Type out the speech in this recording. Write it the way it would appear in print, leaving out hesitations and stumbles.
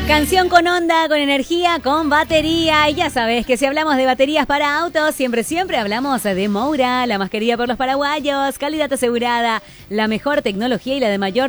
Canción con onda, con energía, con batería. Y ya sabes que si hablamos de baterías para autos, siempre hablamos de Moura, la mascarilla por los paraguayos, calidad asegurada, la mejor tecnología y la de mayor